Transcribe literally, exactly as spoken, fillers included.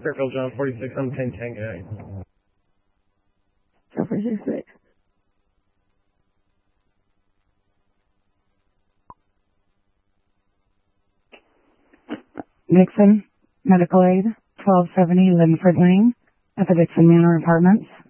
Fairfield John, forty-six, I'm ten ten guy. So forty-six. Dixon, Medical Aid, twelve seventy Linford Lane, at the Dixon Manor Apartments.